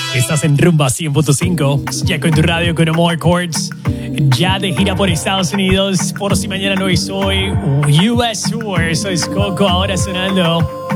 Estás en Rumba 100.5, ya con tu radio con Amor Chords. Ya de gira por Estados Unidos, por si mañana no es hoy, US Tour. Eso es Coco ahora sonando.